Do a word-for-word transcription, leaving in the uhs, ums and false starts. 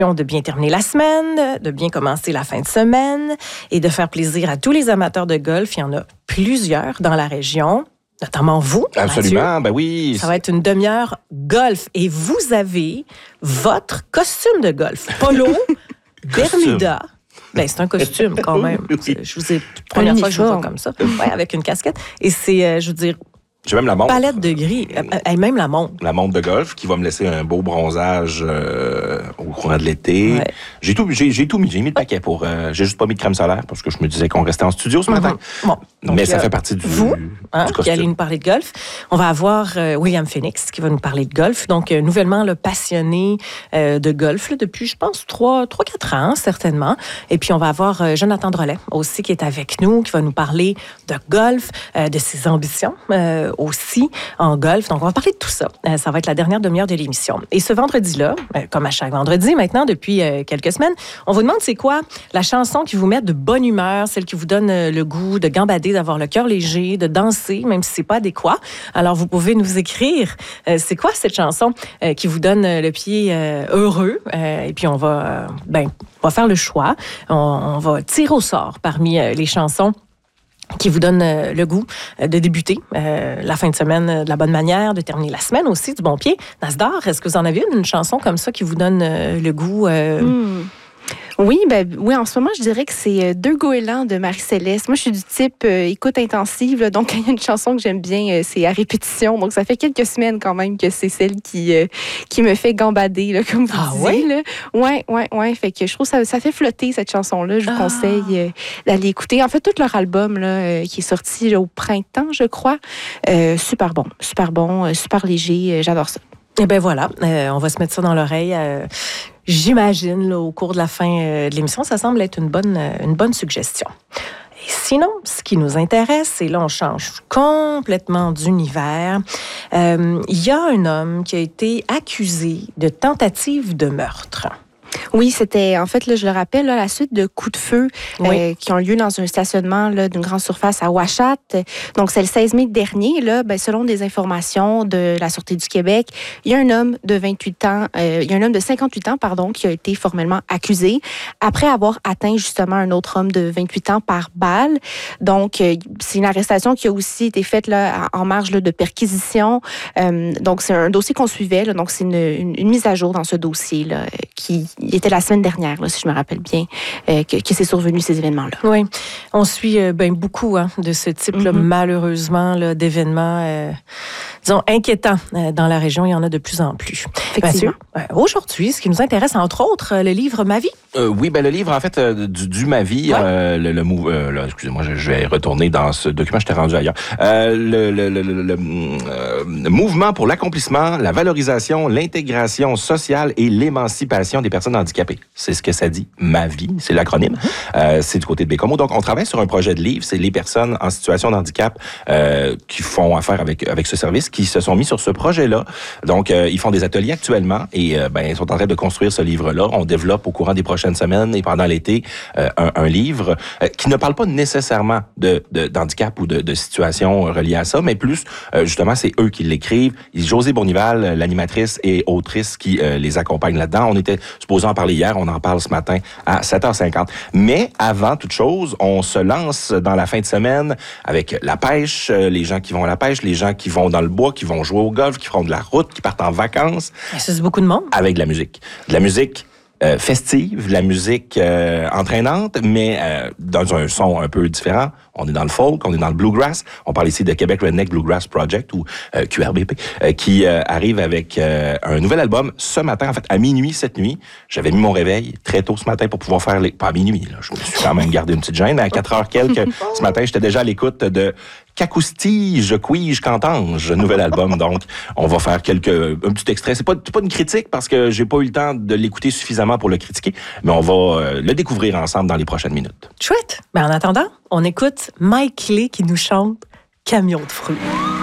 de bien terminer la semaine, de bien commencer la fin de semaine et de faire plaisir à tous les amateurs de golf. Il y en a plusieurs dans la région, notamment vous, Absolument, Mathieu. ben oui. Ça va être une demi-heure golf et vous avez votre costume de golf. Polo, Bermuda. Ben, c'est un costume quand même. Oui. Je vous ai la première fois que je vous vois comme ça. Ouais, avec une casquette. Et c'est, euh, je veux dire, J'ai même la montre. palette de gris. Et même la montre. La montre de golf qui va me laisser un beau bronzage euh, au courant de l'été. Ouais. J'ai tout, j'ai, j'ai tout mis. J'ai mis le paquet pour. Euh, j'ai juste pas mis de crème solaire parce que je me disais qu'on restait en studio ce matin. Mm-hmm. Bon. Donc, mais ça euh, fait partie du, vous, hein, du qui allez costume. nous parler de golf. On va avoir euh, William Phoenix qui va nous parler de golf. Donc, euh, nouvellement le passionné euh, de golf là, depuis, je pense, trois, trois, quatre ans, certainement. Et puis, on va avoir euh, Jonathan Drolet aussi qui est avec nous, qui va nous parler de golf, euh, de ses ambitions euh, aussi en golf. Donc, on va parler de tout ça. Euh, ça va être la dernière demi-heure de l'émission. Et ce vendredi-là, euh, comme à chaque vendredi maintenant, depuis euh, quelques semaines, on vous demande c'est quoi la chanson qui vous met de bonne humeur, celle qui vous donne euh, le goût de gambader, d'avoir le cœur léger, de danser, même si c'est pas adéquat. Alors, vous pouvez nous écrire euh, c'est quoi cette chanson euh, qui vous donne euh, le pied euh, heureux. Euh, et puis, on va, euh, ben, on va faire le choix. On, on va tirer au sort parmi euh, les chansons qui vous donne euh, le goût euh, de débuter euh, la fin de semaine euh, de la bonne manière, de terminer la semaine aussi du bon pied. Nasdar, est-ce que vous en avez une, une chanson comme ça qui vous donne euh, le goût? Euh... Mm. Oui, ben, oui, en ce moment, je dirais que c'est Deux goélands de Marie-Céleste. Moi, je suis du type euh, écoute intensive, là, donc quand il y a une chanson que j'aime bien, euh, c'est à répétition. Donc, ça fait quelques semaines quand même que c'est celle qui, euh, qui me fait gambader, là, comme vous Ah disiez. Là. Ouais, ouais, ouais. Fait que je trouve que ça, ça fait flotter cette chanson-là. Je vous Ah. conseille euh, d'aller écouter. En fait, tout leur album là, euh, qui est sorti là, au printemps, je crois. Euh, super bon, super bon, euh, super léger. Euh, j'adore ça. Eh bien voilà, euh, on va se mettre ça dans l'oreille. Euh, j'imagine, là, au cours de la fin euh, de l'émission, ça semble être une bonne, euh, une bonne suggestion. Et sinon, ce qui nous intéresse, et là, on change complètement d'univers. Euh, Il y a un homme qui a été accusé de tentative de meurtre. Oui, c'était, en fait, là, je le rappelle, là, la suite de coups de feu Oui. euh, qui ont lieu dans un stationnement là, d'une grande surface à Ouachat. Donc, c'est le seize mai dernier. Là, ben, selon des informations de la Sûreté du Québec, il y a un homme de vingt-huit ans, euh, il y a un homme de cinquante-huit ans, pardon, qui a été formellement accusé après avoir atteint justement un autre homme de vingt-huit ans par balle. Donc, euh, c'est une arrestation qui a aussi été faite là, en marge là, de perquisition. Euh, donc, c'est un dossier qu'on suivait. Là, donc, c'est une, une, une mise à jour dans ce dossier là, qui était la semaine dernière, là, si je me rappelle bien, euh, que, que c'est survenu ces événements-là. Oui, on suit euh, ben, beaucoup hein, de ce type-là, mm-hmm. malheureusement, là, d'événements, euh, disons, inquiétants euh, dans la région. Il y en a de plus en plus. Mathieu, euh, aujourd'hui, ce qui nous intéresse, entre autres, euh, le livre Ma vie. Euh, oui, ben le livre, en fait, euh, du, du Ma vie, ouais. euh, le, le mou- euh, là, excusez-moi, je, je vais retourner dans ce document, je t'ai rendu ailleurs. Euh, le, le, le, le, le euh, mouvement pour l'accomplissement, la valorisation, l'intégration sociale et l'émancipation des personnes handicapées. C'est ce que ça dit, Ma vie, c'est l'acronyme. Euh, c'est du côté de Bécomo. Donc, on travaille sur un projet de livre. C'est les personnes en situation de handicap euh, qui font affaire avec avec ce service, qui se sont mis sur ce projet-là. Donc, euh, ils font des ateliers actuellement et euh, ben ils sont en train de construire ce livre-là. On développe au courant des prochaines semaines et pendant l'été euh, un, un livre euh, qui ne parle pas nécessairement de, de d'handicap ou de, de situations reliées à ça, mais plus euh, justement c'est eux qui l'écrivent. Josée Bournival, l'animatrice et autrice qui euh, les accompagne là-dedans. On était supposé en parler hier, on en parle ce matin à sept heures cinquante. Mais avant toute chose, on se lance dans la fin de semaine avec la pêche, euh, les gens qui vont à la pêche, les gens qui vont dans le bois, qui vont jouer au golf, qui feront de la route, qui partent en vacances. Ça, c'est beaucoup de monde. Avec de la musique. De la musique euh, festive, de la musique euh, entraînante, mais euh, dans un son un peu différent. On est dans le folk, on est dans le bluegrass. On parle ici de Québec Redneck Bluegrass Project ou euh, Q R B P, euh, qui euh, arrive avec euh, un nouvel album ce matin, en fait, à minuit, cette nuit. J'avais mis mon réveil très tôt ce matin pour pouvoir faire les... Pas à minuit, là. Je me suis quand même gardé une petite gêne. À quatre heures quelques, ce matin, j'étais déjà à l'écoute de Qu'acoustige, Quige, Cantange, nouvel album. Donc, on va faire quelques, un petit extrait. C'est pas, c'est pas une critique parce que j'ai pas eu le temps de l'écouter suffisamment pour le critiquer, mais on va euh, le découvrir ensemble dans les prochaines minutes. Chouette. Ben, en attendant, on écoute Mike Lee qui nous chante Camion de fruits.